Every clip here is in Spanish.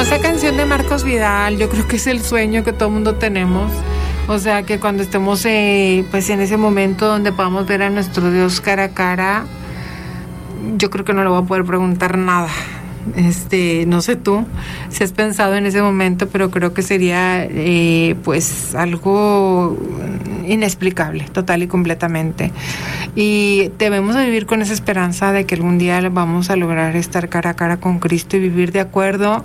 Esa canción de Marcos Vidal, yo creo que es el sueño que todo el mundo tenemos. O sea, que cuando estemos pues en ese momento donde podamos ver a nuestro Dios cara a cara, yo creo que no le voy a poder preguntar nada. No sé tú si has pensado en ese momento, pero creo que sería pues algo inexplicable, total y completamente. Y debemos de vivir con esa esperanza de que algún día vamos a lograr estar cara a cara con Cristo y vivir de acuerdo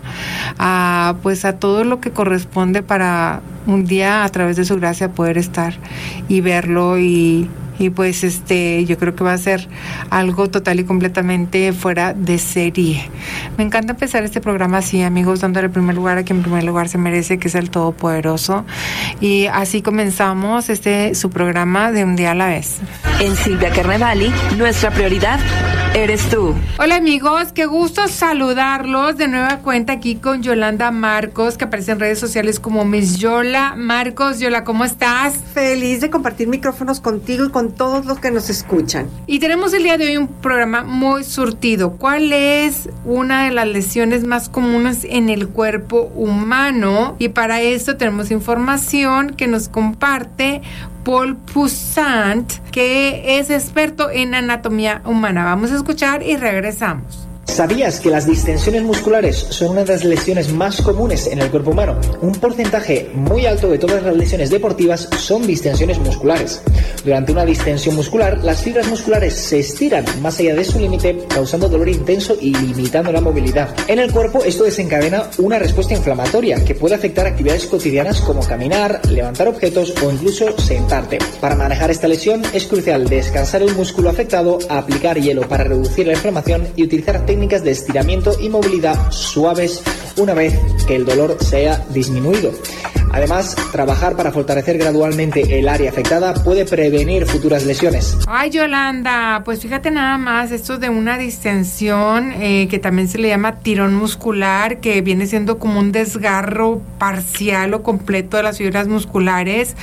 a todo lo que corresponde para un día a través de su gracia poder estar y verlo y pues yo creo que va a ser algo total y completamente fuera de serie. Me encanta empezar este programa así, amigos, dándole el primer lugar a quien en primer lugar se merece, que es el Todopoderoso. Y así comenzamos su programa de Un Día a la Vez. En Silvia Carnevali, nuestra prioridad eres tú. Hola amigos, qué gusto saludarlos de nueva cuenta aquí con Yolanda Marcos, que aparece en redes sociales como Miss Yola Marcos. Yola, ¿cómo estás? Feliz de compartir micrófonos contigo y con todos los que nos escuchan. Y tenemos el día de hoy un programa muy surtido. ¿Cuál es una de las lesiones más comunes en el cuerpo humano? Y para esto tenemos información que nos comparte Paul Poussaint, que es experto en anatomía humana. Vamos a escuchar y regresamos. ¿Sabías que las distensiones musculares son una de las lesiones más comunes en el cuerpo humano? Un porcentaje muy alto de todas las lesiones deportivas son distensiones musculares. Durante una distensión muscular, las fibras musculares se estiran más allá de su límite, causando dolor intenso y limitando la movilidad. En el cuerpo, esto desencadena una respuesta inflamatoria que puede afectar actividades cotidianas como caminar, levantar objetos o incluso sentarte. Para manejar esta lesión es crucial descansar el músculo afectado, aplicar hielo para reducir la inflamación y utilizar técnicas de estiramiento y movilidad suaves una vez que el dolor se haya disminuido. Además, trabajar para fortalecer gradualmente el área afectada puede prevenir futuras lesiones. Ay, Yolanda, pues fíjate nada más, esto de una distensión que también se le llama tirón muscular, que viene siendo como un desgarro parcial o completo de las fibras musculares.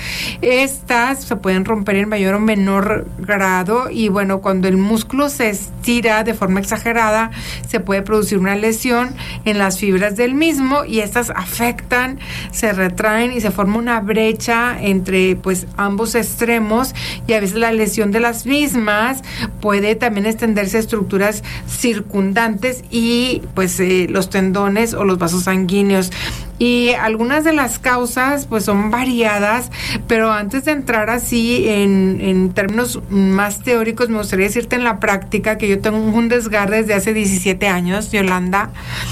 Estas se pueden romper en mayor o menor grado y bueno, cuando el músculo se estira de forma exagerada, se puede producir una lesión en las fibras del mismo y estas afectan, se retraen y se forma una brecha entre pues ambos extremos y a veces la lesión de las mismas puede también extenderse a estructuras circundantes y pues los tendones o los vasos sanguíneos. Y algunas de las causas pues son variadas, pero antes de entrar así en términos más teóricos, me gustaría decirte en la práctica que yo tengo un desgarre desde hace 17 años, Yolanda,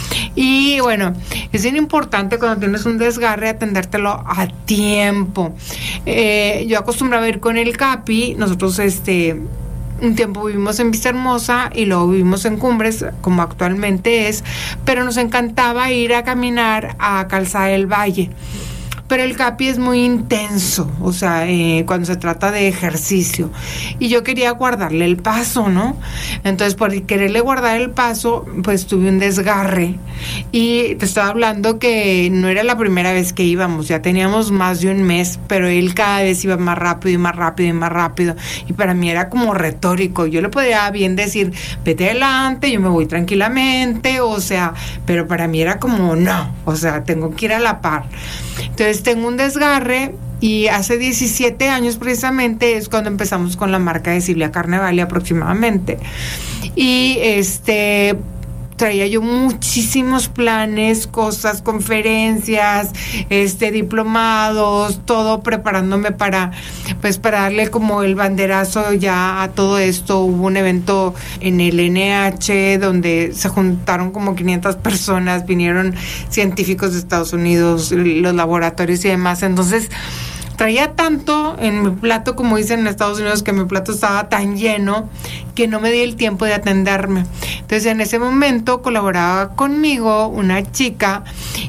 y bueno, es bien importante cuando tienes un desgarre atendértelo a tiempo. Yo acostumbraba a ir con el Capi, nosotros un tiempo vivimos en Vista Hermosa y luego vivimos en Cumbres, como actualmente es, pero nos encantaba ir a caminar a Calzada del Valle. Pero el Capi es muy intenso, o sea, cuando se trata de ejercicio. Y yo quería guardarle el paso, ¿no? Entonces, por quererle guardar el paso, pues tuve un desgarre. Y te estaba hablando que no era la primera vez que íbamos, ya teníamos más de un mes, pero él cada vez iba más rápido y más rápido y más rápido. Y para mí era como retórico. Yo le podía bien decir, vete adelante, yo me voy tranquilamente, o sea, pero para mí era como, no, o sea, tengo que ir a la par. Entonces tengo un desgarre y hace 17 años precisamente es cuando empezamos con la marca de Silvia Carnevali aproximadamente. Y traía yo muchísimos planes, cosas, conferencias, diplomados, todo preparándome para darle como el banderazo ya a todo esto. Hubo un evento en el NH donde se juntaron como 500 personas, vinieron científicos de Estados Unidos, los laboratorios y demás. Entonces, traía tanto en mi plato, como dicen en Estados Unidos, que mi plato estaba tan lleno que no me di el tiempo de atenderme. Entonces, en ese momento colaboraba conmigo una chica,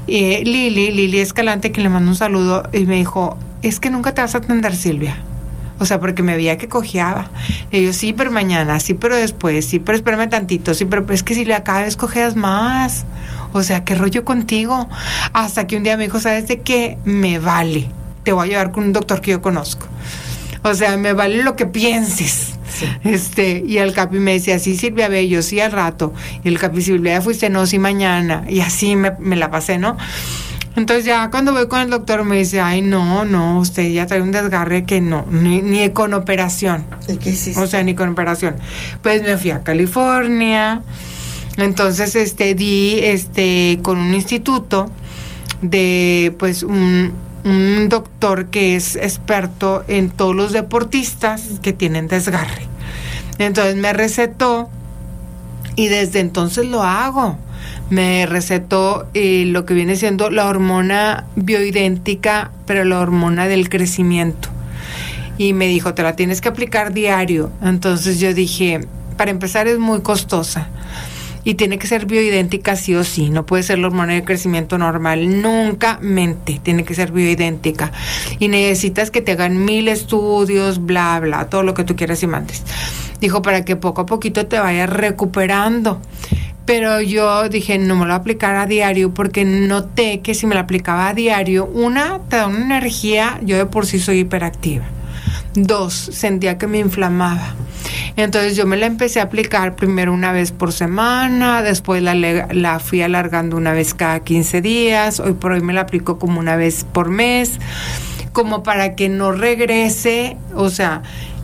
Lili Escalante, que le mando un saludo, y me dijo, es que nunca te vas a atender, Silvia. O sea, porque me veía que cojeaba. Le digo, sí, pero mañana, sí, pero después, sí, pero espérame tantito, sí, pero es que Silvia, cada vez cojeas más. O sea, ¿qué rollo contigo? Hasta que un día me dijo, ¿sabes de qué? Me vale. Te voy a llevar con un doctor que yo conozco. O sea, me vale lo que pienses. Y el Capi me decía, sí, Silvia, ve, yo sí al rato. Y el Capi, Silvia, ya fuiste, no, sí mañana. Y así me la pasé, ¿no? Entonces ya cuando voy con el doctor me dice, ay, no, usted ya trae un desgarre que no, ni con operación. ¿Y qué hiciste? O sea, ni con operación. Pues me fui a California, entonces di con un instituto de, pues, un doctor que es experto en todos los deportistas que tienen desgarre. Entonces me recetó y desde entonces lo hago. Me recetó lo que viene siendo la hormona bioidéntica, pero la hormona del crecimiento. Y me dijo, te la tienes que aplicar diario. Entonces yo dije, para empezar es muy costosa. Y tiene que ser bioidéntica sí o sí. No puede ser la hormona del crecimiento normal. Nunca mente. Tiene que ser bioidéntica. Y necesitas que te hagan 1000 estudios, bla, bla, todo lo que tú quieras y mandes. Dijo, para que poco a poquito te vayas recuperando. Pero yo dije, no me lo voy a aplicar a diario porque noté que si me la aplicaba a diario, te da una energía, yo de por sí soy hiperactiva. 2, sentía que me inflamaba. Entonces yo me la empecé a aplicar primero una vez por semana, después la fui alargando una vez cada 15 días, hoy por hoy me la aplico como una vez por mes, como para que no regrese, o sea...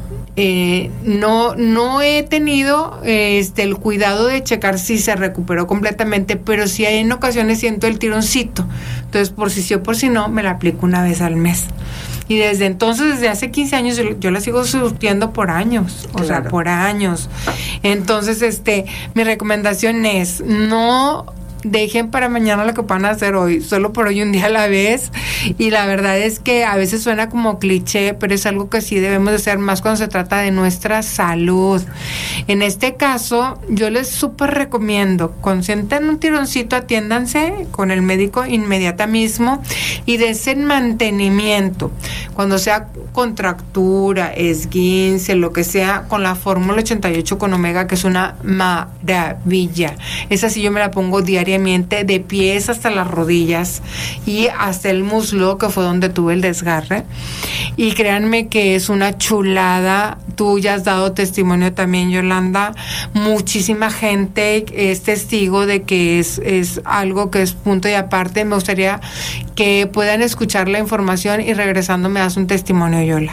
no he tenido el cuidado de checar si se recuperó completamente, pero sí en ocasiones siento el tironcito. Entonces, por si sí o por si no, me la aplico una vez al mes. Y desde entonces, desde hace 15 años, yo la sigo surtiendo por años. O sea, por años. Entonces, mi recomendación es, no dejen para mañana lo que van a hacer hoy, solo por hoy un día a la vez. Y la verdad es que a veces suena como cliché, pero es algo que sí debemos de hacer más cuando se trata de nuestra salud. En este caso, yo les súper recomiendo, cuando sientan un tironcito, atiéndanse con el médico inmediata mismo y dense mantenimiento. Cuando sea contractura, esguince, lo que sea, con la fórmula 88 con omega, que es una maravilla. Esa sí yo me la pongo diariamente, de pies hasta las rodillas y hasta el muslo, que fue donde tuve el desgarre. Y créanme que es una chulada. Tú ya has dado testimonio también, Yolanda. Muchísima gente es testigo de que es algo que es punto y aparte. Me gustaría que puedan escuchar la información y regresando me das un testimonio, Yola.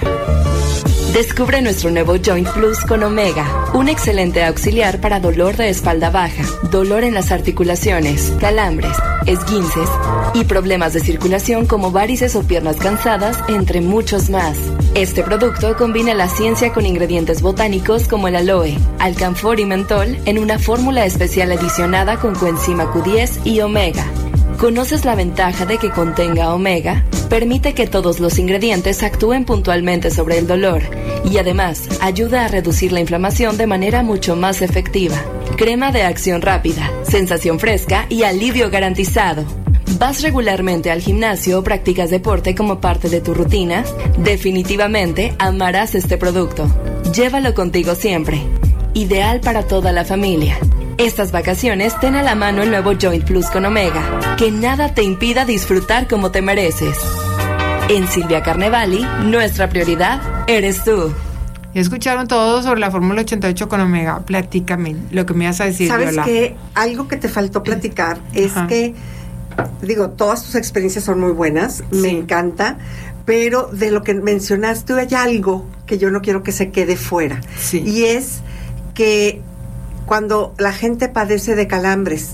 Descubre nuestro nuevo Joint Plus con Omega, un excelente auxiliar para dolor de espalda baja, dolor en las articulaciones, calambres, esguinces y problemas de circulación como varices o piernas cansadas, entre muchos más. Este producto combina la ciencia con ingredientes botánicos como el aloe, alcanfor y mentol en una fórmula especial adicionada con coenzima Q10 y omega. ¿Conoces la ventaja de que contenga omega? Permite que todos los ingredientes actúen puntualmente sobre el dolor y además ayuda a reducir la inflamación de manera mucho más efectiva. Crema de acción rápida, sensación fresca y alivio garantizado. ¿Vas regularmente al gimnasio o practicas deporte como parte de tu rutina? Definitivamente amarás este producto. Llévalo contigo siempre. Ideal para toda la familia. Estas vacaciones ten a la mano el nuevo Joint Plus con Omega. Que nada te impida disfrutar como te mereces. En Silvia Carnevali, nuestra prioridad eres tú. Escucharon todo sobre la fórmula 88 con Omega. Platícame lo que me vas a decir, ¿sabes Viola? qué? Algo que te faltó platicar es que, digo, todas tus experiencias son muy buenas, sí. Me encanta, pero de lo que mencionaste hay algo que yo no quiero que se quede fuera. Sí. Y es que cuando la gente padece de calambres,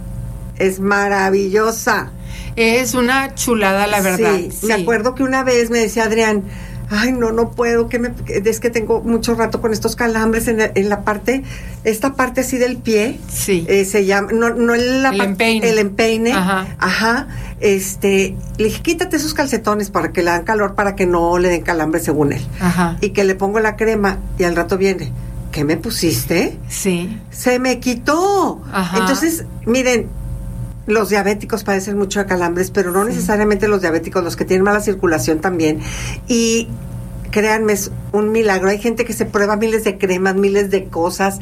es maravillosa. Es una chulada, la verdad. Sí. Me acuerdo que una vez me decía Adrián, ay, no puedo, es que tengo mucho rato con estos calambres en la parte, esta parte así del pie. Sí. Se llama, no el empeine. El empeine. Ajá. Le dije, quítate esos calcetones para que le dan calor, para que no le den calambre según él. Ajá. Y que le pongo la crema y al rato viene, ¿qué me pusiste? Sí. Se me quitó. Ajá. Entonces, miren, los diabéticos padecen mucho de calambres, pero no necesariamente los diabéticos, los que tienen mala circulación también. Y créanme, es un milagro. Hay gente que se prueba miles de cremas, miles de cosas.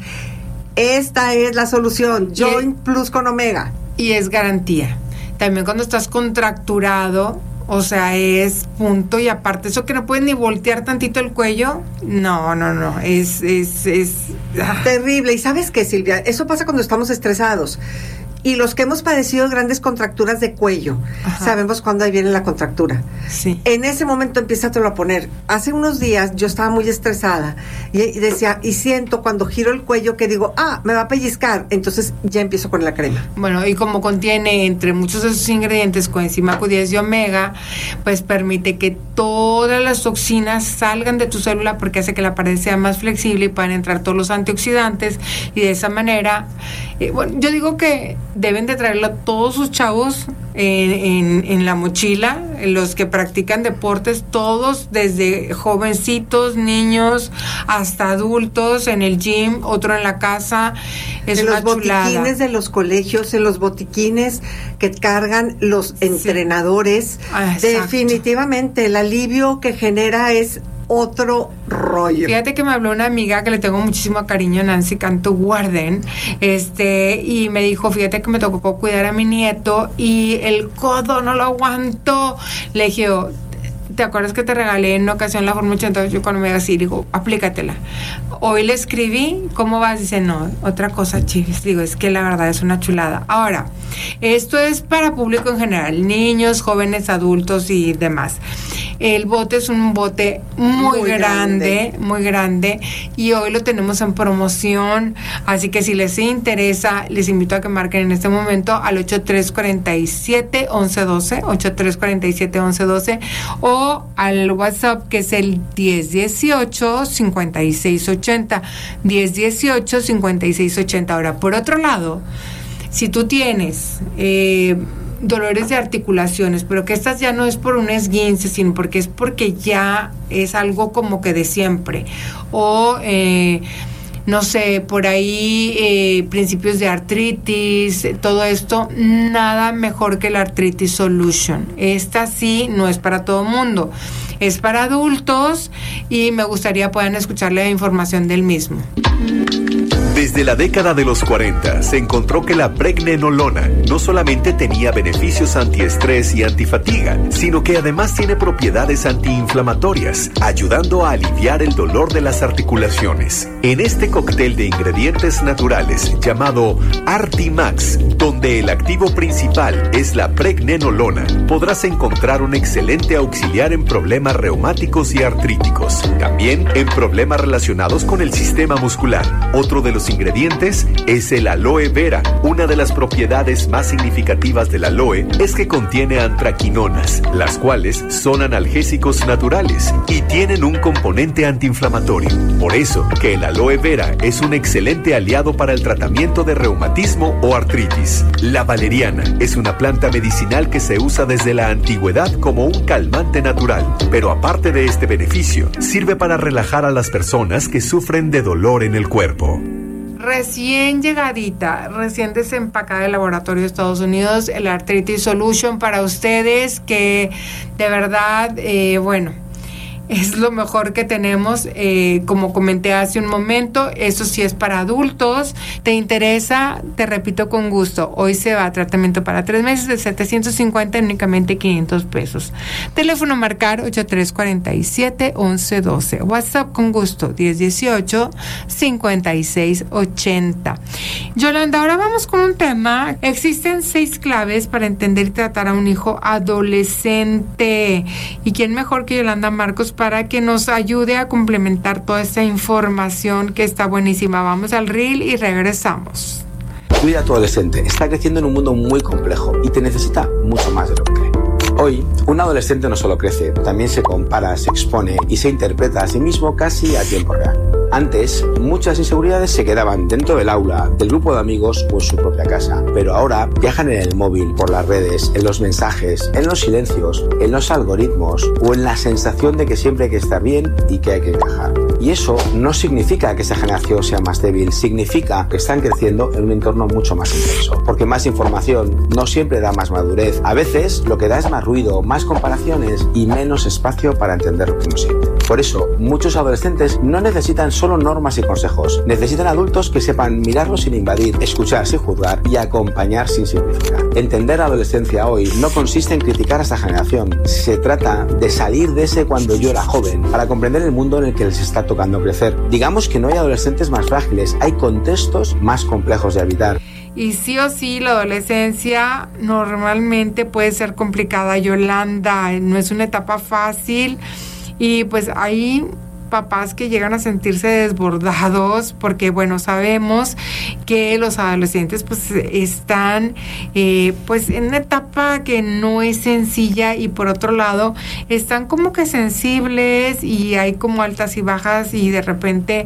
Esta es la solución, Joint Plus con Omega. Y es garantía. También cuando estás contracturado, O sea, es punto, y aparte eso que no puedes ni voltear tantito el cuello, no, es terrible. Y ¿sabes qué, Silvia? Eso pasa cuando estamos estresados. Y los que hemos padecido grandes contracturas de cuello, sabemos cuándo ahí viene la contractura. Sí. En ese momento empiézatelo a poner. Hace unos días yo estaba muy estresada y decía, y siento cuando giro el cuello que digo, me va a pellizcar. Entonces ya empiezo con la crema. Bueno, y como contiene entre muchos de sus ingredientes coenzima Q10 y omega, pues permite que todas las toxinas salgan de tu célula, porque hace que la pared sea más flexible y puedan entrar todos los antioxidantes, y de esa manera, bueno, yo digo que deben de traerlo a todos sus chavos en la mochila, los que practican deportes, todos, desde jovencitos, niños, hasta adultos, en el gym, otro en la casa. Es en una los chulada. botiquines de los colegios, en los botiquines que cargan los entrenadores. Definitivamente el alivio que genera es otro rollo. Fíjate que me habló una amiga que le tengo muchísimo cariño, Nancy Cantu Warden, y me dijo, fíjate que me tocó cuidar a mi nieto y el codo no lo aguanto. Le dije, ¿te acuerdas que te regalé en una ocasión la Fórmula 88? Yo cuando me diga así, digo, aplícatela. Hoy le escribí, ¿cómo vas? Dice, no, otra cosa, Chivis. Digo, es que la verdad es una chulada. Ahora, esto es para público en general, niños, jóvenes, adultos y demás. El bote es un bote muy grande, y hoy lo tenemos en promoción, así que si les interesa, les invito a que marquen en este momento al 8347-1112, 8347-1112, o al WhatsApp, que es el 1018-5680, 1018-5680. Ahora, por otro lado, si tú tienes dolores de articulaciones, pero que estas ya no es por un esguince, sino porque es porque ya es algo como que de siempre, o no sé, por ahí principios de artritis, todo esto, nada mejor que la Arthritis Solution. Esta sí no es para todo mundo, es para adultos, y me gustaría puedan escuchar la información del mismo. Desde la década de los 40 se encontró que la pregnenolona no solamente tenía beneficios antiestrés y antifatiga, sino que además tiene propiedades antiinflamatorias, ayudando a aliviar el dolor de las articulaciones. En este cóctel de ingredientes naturales llamado Artimax, donde el activo principal es la pregnenolona, podrás encontrar un excelente auxiliar en problemas reumáticos y artríticos, también en problemas relacionados con el sistema muscular. Otro de los ingredientes es el aloe vera. Una de las propiedades más significativas del aloe es que contiene antraquinonas, las cuales son analgésicos naturales y tienen un componente antiinflamatorio. Por eso que el aloe vera es un excelente aliado para el tratamiento de reumatismo o artritis. La valeriana es una planta medicinal que se usa desde la antigüedad como un calmante natural, pero aparte de este beneficio, sirve para relajar a las personas que sufren de dolor en el cuerpo. Recién llegadita, recién desempacada del laboratorio de Estados Unidos, el Arthritis Solution para ustedes, que de verdad, bueno, es lo mejor que tenemos. Como comenté hace un momento, eso sí es para adultos. ¿Te interesa? Te repito con gusto. Hoy se va a tratamiento para 3 meses de 750 en únicamente 500 pesos. Teléfono a marcar 8347-1112. WhatsApp con gusto 1018-5680. Yolanda, ahora vamos con un tema. Existen 6 claves para entender y tratar a un hijo adolescente. ¿Y quién mejor que Yolanda Marcos para que nos ayude a complementar toda esta información que está buenísima? Vamos al reel y regresamos. Cuida a tu adolescente, está creciendo en un mundo muy complejo y te necesita mucho más de lo que cree. Hoy, un adolescente no solo crece, también se compara, se expone y se interpreta a sí mismo casi a tiempo real. Antes, muchas inseguridades se quedaban dentro del aula, del grupo de amigos o en su propia casa, pero ahora viajan en el móvil, por las redes, en los mensajes, en los silencios, en los algoritmos o en la sensación de que siempre hay que estar bien y que hay que encajar. Y eso no significa que esa generación sea más débil, significa que están creciendo en un entorno mucho más intenso, porque más información no siempre da más madurez. A veces lo que da es más ruido, más comparaciones y menos espacio para entender lo que uno siente. Por eso, muchos adolescentes no necesitan solo normas y consejos. Necesitan adultos que sepan mirarlos sin invadir, escuchar sin juzgar y acompañar sin simplificar. Entender la adolescencia hoy no consiste en criticar a esta generación. Se trata de salir de ese cuando yo era joven para comprender el mundo en el que les está tocando crecer. Digamos que no hay adolescentes más frágiles, hay contextos más complejos de habitar. Y sí o sí, la adolescencia normalmente puede ser complicada, Yolanda, no es una etapa fácil y pues hay papás que llegan a sentirse desbordados porque, bueno, sabemos que los adolescentes pues están pues en una etapa que no es sencilla y por otro lado están como que sensibles y hay como altas y bajas y de repente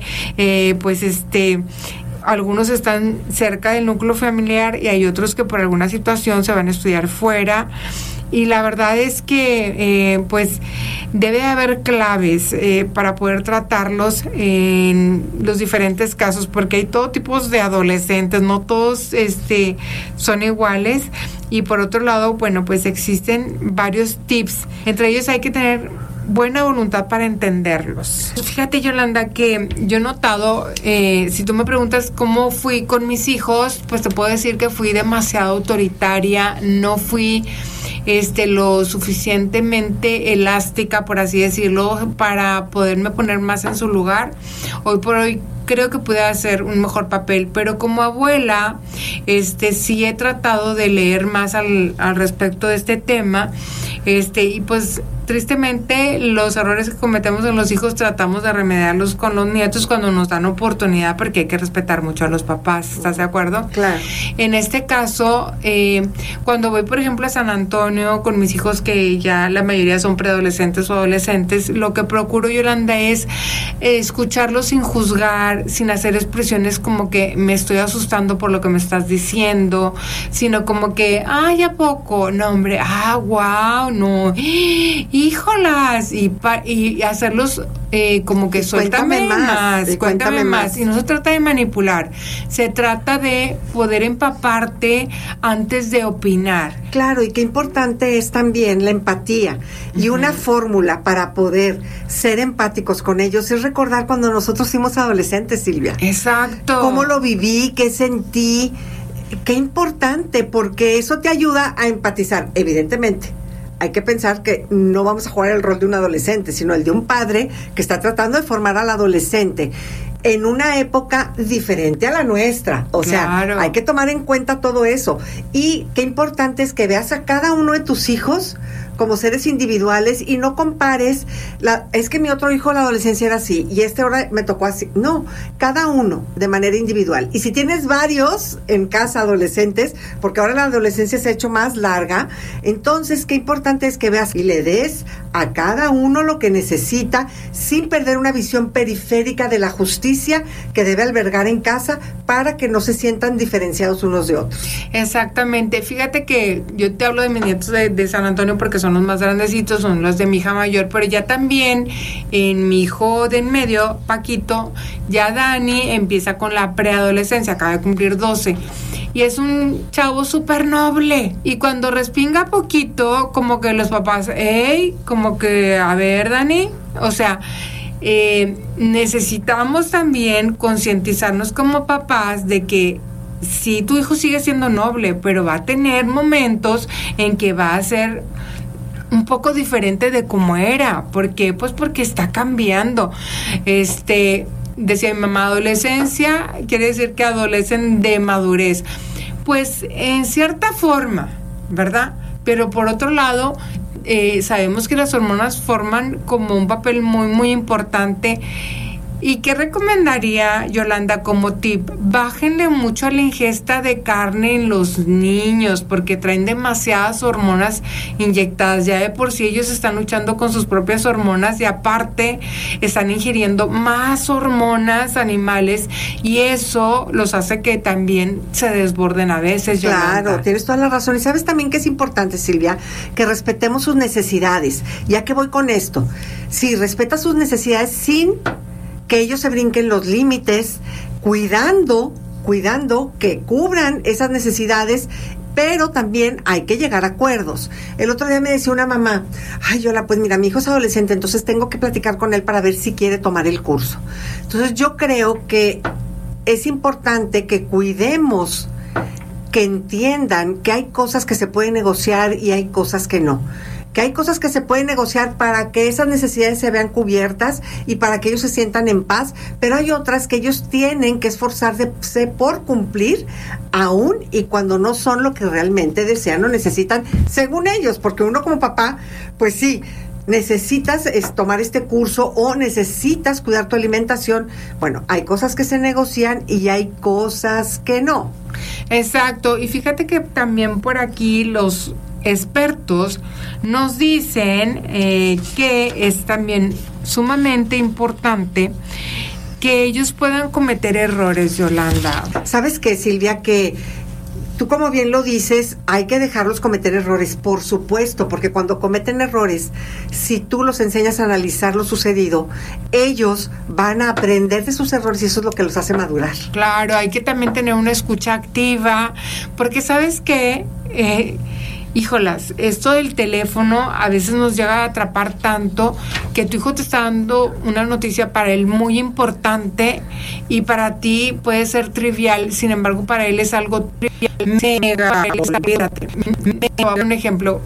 algunos están cerca del núcleo familiar y hay otros que por alguna situación se van a estudiar fuera. Y la verdad es que pues debe haber claves para poder tratarlos en los diferentes casos, porque hay todo tipo de adolescentes, no todos son iguales. Y por otro lado, bueno, pues existen varios tips. Entre ellos hay que tener buena voluntad para entenderlos. Fíjate, Yolanda, que yo he notado, si tú me preguntas cómo fui con mis hijos, pues te puedo decir que fui demasiado autoritaria, no fui lo suficientemente elástica, por así decirlo, para poderme poner más en su lugar. Hoy por hoy creo que pude hacer un mejor papel, pero como abuela, sí he tratado de leer más al respecto de este tema, y pues tristemente los errores que cometemos en los hijos tratamos de remediarlos con los nietos cuando nos dan oportunidad, porque hay que respetar mucho a los papás, ¿estás de acuerdo? Claro. En este caso, cuando voy, por ejemplo, a San Antonio con mis hijos, que ya la mayoría son preadolescentes o adolescentes, lo que procuro, Yolanda, es escucharlos sin juzgar, sin hacer expresiones como que me estoy asustando por lo que me estás diciendo, sino como que, ay, ¿a poco? No, hombre, wow, no, híjolas, y hacerlos como que suéltame más. Y no se trata de manipular, se trata de poder empaparte antes de opinar. Claro, y qué importante es también la empatía. Y una fórmula para poder ser empáticos con ellos es recordar cuando nosotros fuimos adolescentes, Silvia. Exacto. Cómo lo viví, qué sentí, qué importante, porque eso te ayuda a empatizar, evidentemente. Hay que pensar que no vamos a jugar el rol de un adolescente, sino el de un padre que está tratando de formar al adolescente en una época diferente a la nuestra. O sea, hay que tomar en cuenta todo eso. Y qué importante es que veas a cada uno de tus hijos como seres individuales y no compares, es que mi otro hijo en la adolescencia era así y ahora me tocó así. No, cada uno de manera individual. Y si tienes varios en casa adolescentes, porque ahora la adolescencia se ha hecho más larga, entonces qué importante es que veas y le des a cada uno lo que necesita sin perder una visión periférica de la justicia que debe albergar en casa para que no se sientan diferenciados unos de otros. Exactamente. Fíjate que yo te hablo de mis nietos de San Antonio porque son los más grandecitos, son los de mi hija mayor, pero ya también en mi hijo de en medio, Paquito, ya Dani empieza con la preadolescencia, acaba de cumplir 12 y es un chavo súper noble, y cuando respinga poquito, como que los papás, como que, a ver, Dani, o sea, necesitamos también concientizarnos como papás de que sí, tu hijo sigue siendo noble, pero va a tener momentos en que va a ser un poco diferente de como era. ¿Por qué? Pues porque está cambiando. Decía mi mamá, adolescencia quiere decir que adolecen de madurez. Pues en cierta forma, ¿verdad? Pero por otro lado, sabemos que las hormonas forman como un papel muy, muy importante. ¿Y qué recomendaría, Yolanda, como tip? Bájenle mucho a la ingesta de carne en los niños, porque traen demasiadas hormonas inyectadas. Ya de por sí ellos están luchando con sus propias hormonas y aparte están ingiriendo más hormonas animales y eso los hace que también se desborden a veces, Yolanda. Claro, tienes toda la razón. Y sabes también que es importante, Silvia, que respetemos sus necesidades. Ya que voy con esto, si respeta sus necesidades sin que ellos se brinquen los límites, cuidando que cubran esas necesidades pero también hay que llegar a acuerdos. El otro día me decía una mamá, ay, Yola, pues mira, mi hijo es adolescente, entonces tengo que platicar con él para ver si quiere tomar el curso. Entonces yo creo que es importante que cuidemos, que entiendan que hay cosas que se pueden negociar y hay cosas que no. Que hay cosas que se pueden negociar para que esas necesidades se vean cubiertas y para que ellos se sientan en paz, pero hay otras que ellos tienen que esforzarse por cumplir, aún y cuando no son lo que realmente desean o necesitan, según ellos, porque uno como papá, pues sí, necesitas tomar este curso o necesitas cuidar tu alimentación. Bueno, hay cosas que se negocian y hay cosas que no. Exacto, y fíjate que también por aquí los expertos nos dicen que es también sumamente importante que ellos puedan cometer errores, Yolanda. ¿Sabes qué, Silvia? Que tú, como bien lo dices, hay que dejarlos cometer errores, por supuesto, porque cuando cometen errores, si tú los enseñas a analizar lo sucedido, ellos van a aprender de sus errores y eso es lo que los hace madurar. Claro, hay que también tener una escucha activa, porque ¿sabes qué? Híjolas, esto del teléfono a veces nos llega a atrapar tanto que tu hijo te está dando una noticia para él muy importante y para ti puede ser trivial, sin embargo para él es algo trivial. Un ejemplo,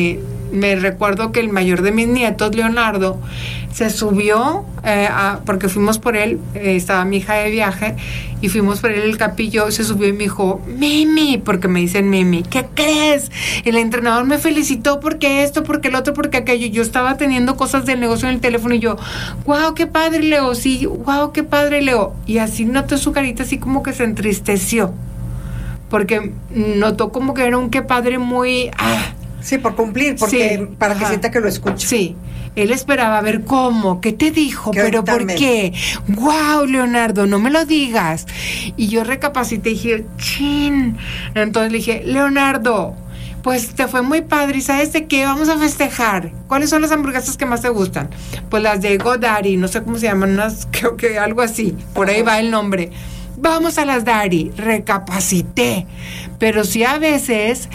me recuerdo que el mayor de mis nietos, Leonardo, se subió, porque fuimos por él, estaba mi hija de viaje, y fuimos por él el Capillo, se subió y me dijo, Mimi, porque me dicen Mimi, ¿qué crees? El entrenador me felicitó porque esto, porque el otro, porque aquello. Yo estaba teniendo cosas del negocio en el teléfono y yo, wow, qué padre, Leo, sí, wow, qué padre, Leo. Y así notó su carita así como que se entristeció, porque notó como que era un qué padre muy... Sí, por cumplir, porque sí, para que sienta que lo escucho. Sí, él esperaba ver cómo, qué te dijo, pero ¿por qué? ¡Guau, Leonardo, no me lo digas! Y yo recapacité y dije, ¡chin! Entonces le dije, Leonardo, pues te fue muy padre, ¿y sabes de qué? Vamos a festejar. ¿Cuáles son las hamburguesas que más te gustan? Pues las de GoDaddy, no sé cómo se llaman, creo que algo así, por ahí va el nombre. Vamos a las Dari, recapacité. Pero sí, a veces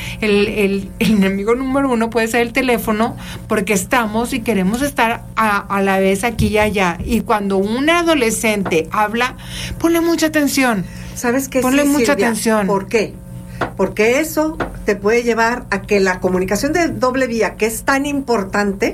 el enemigo número uno puede ser el teléfono, porque estamos y queremos estar a la vez aquí y allá. Y cuando un adolescente habla, ponle mucha atención. ¿Sabes qué? Ponle mucha Silvia, atención. ¿Por qué? Porque eso te puede llevar a que la comunicación de doble vía, que es tan importante,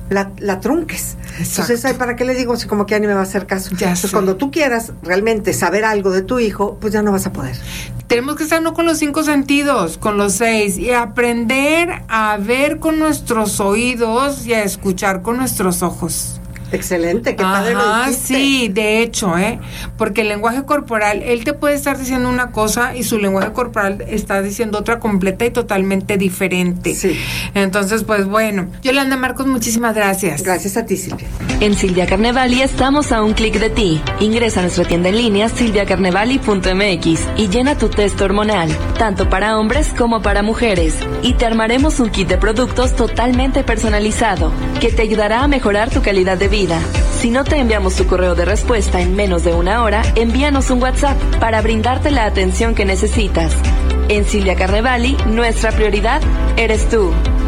la trunques. Exacto. Entonces, ¿para qué le digo si como que ya ni me va a hacer caso? Entonces, cuando tú quieras realmente saber algo de tu hijo, pues ya no vas a poder. Tenemos que estar no con los 5 sentidos, con los 6, y aprender a ver con nuestros oídos y a escuchar con nuestros ojos. Excelente, qué padre lo dijiste. Sí, de hecho, porque el lenguaje corporal, él te puede estar diciendo una cosa y su lenguaje corporal está diciendo otra completa y totalmente diferente. Sí. Entonces, pues bueno, Yolanda Marcos, muchísimas gracias. Gracias a ti, Silvia. En Silvia Carnevali estamos a un clic de ti. Ingresa a nuestra tienda en línea silviacarnevali.mx y llena tu test hormonal, tanto para hombres como para mujeres. Y te armaremos un kit de productos totalmente personalizado, que te ayudará a mejorar tu calidad de vida. Si no te enviamos tu correo de respuesta en menos de 1 hora, envíanos un WhatsApp para brindarte la atención que necesitas. En Silvia Carnevali, nuestra prioridad eres tú.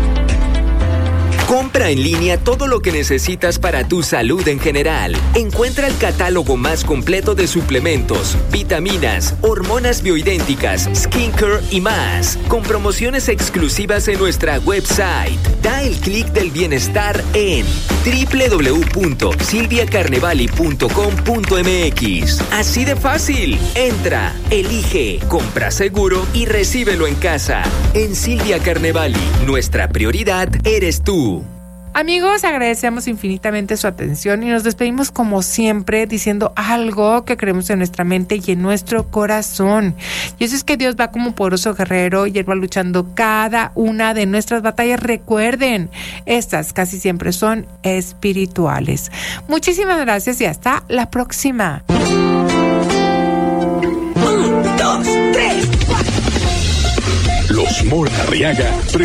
Compra en línea todo lo que necesitas para tu salud en general. Encuentra el catálogo más completo de suplementos, vitaminas, hormonas bioidénticas, skincare y más, con promociones exclusivas en nuestra website. Da el clic del bienestar en www.silviacarnevali.com.mx. Así de fácil. Entra, elige, compra seguro y recíbelo en casa. En Silvia Carnevali, nuestra prioridad eres tú. Amigos, agradecemos infinitamente su atención y nos despedimos como siempre diciendo algo que creemos en nuestra mente y en nuestro corazón. Y eso es que Dios va como poderoso guerrero y Él va luchando cada una de nuestras batallas. Recuerden, estas casi siempre son espirituales. Muchísimas gracias y hasta la próxima. 1, 2, 3, 4. Los Mola Arriaga